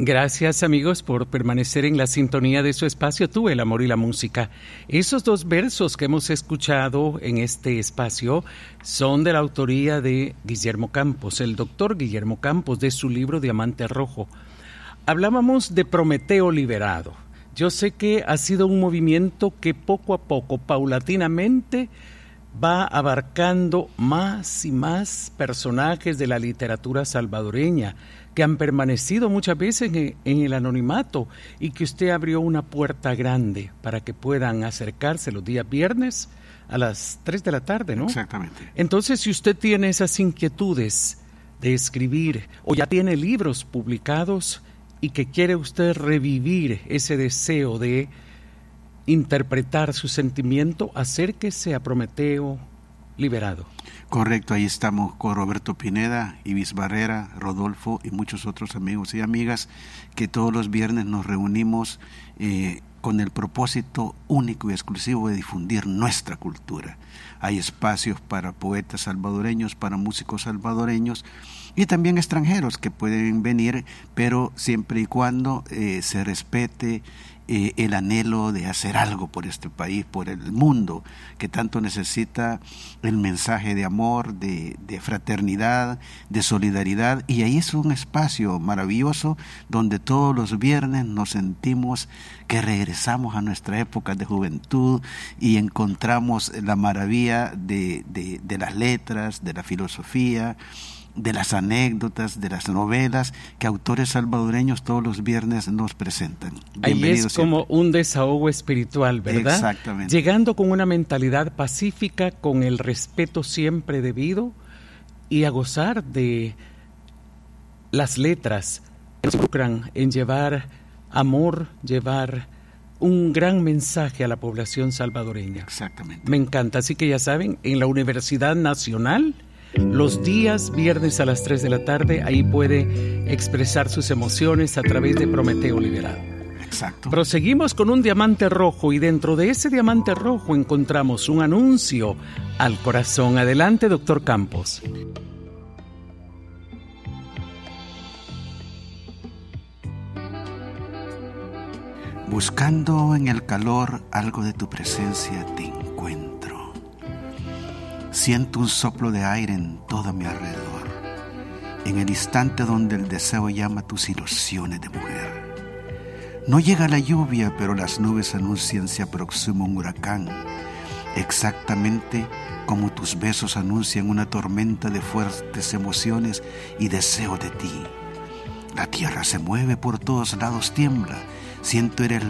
Gracias, amigos, por permanecer en la sintonía de su espacio Tú, el amor y la música. Esos dos versos que hemos escuchado en este espacio son de la autoría de Guillermo Campos, el doctor Guillermo Campos, de su libro Diamante Rojo. Hablábamos de Prometeo liberado. Yo sé que ha sido un movimiento que poco a poco, paulatinamente, va abarcando más y más personajes de la literatura salvadoreña que han permanecido muchas veces en el anonimato y que usted abrió una puerta grande para que puedan acercarse los días viernes a las 3 de la tarde, ¿no? Exactamente. Entonces, si usted tiene esas inquietudes de escribir o ya tiene libros publicados y que quiere usted revivir ese deseo de interpretar su sentimiento, acérquese a Prometeo liberado. Correcto, ahí estamos con Roberto Pineda, Ibis Barrera, Rodolfo y muchos otros amigos y amigas que todos los viernes nos reunimos con el propósito único y exclusivo de difundir nuestra cultura. Hay espacios para poetas salvadoreños, para músicos salvadoreños y también extranjeros que pueden venir, pero siempre y cuando se respete el anhelo de hacer algo por este país, por el mundo, que tanto necesita el mensaje de amor, de fraternidad, de solidaridad. Y ahí es un espacio maravilloso donde todos los viernes nos sentimos que regresamos a nuestra época de juventud y encontramos la maravilla de las letras, de la filosofía, de las anécdotas, de las novelas que autores salvadoreños todos los viernes nos presentan. Ahí es como un desahogo espiritual, ¿verdad? Exactamente. Llegando con una mentalidad pacífica, con el respeto siempre debido y a gozar de las letras que nos involucran en llevar amor, llevar un gran mensaje a la población salvadoreña. Exactamente. Me encanta, así que ya saben, en la Universidad Nacional, los días viernes a las 3 de la tarde, ahí puede expresar sus emociones a través de Prometeo liberado. Exacto. Proseguimos con un diamante rojo y dentro de ese diamante rojo encontramos un anuncio al corazón. Adelante, doctor Campos. Buscando en el calor algo de tu presencia te encuentro. Siento un soplo de aire en todo mi alrededor, en el instante donde el deseo llama tus ilusiones de mujer. No llega la lluvia, pero las nubes anuncian se aproxima un huracán, exactamente como tus besos anuncian una tormenta de fuertes emociones y deseo de ti. La tierra se mueve, por todos lados tiembla, siento eres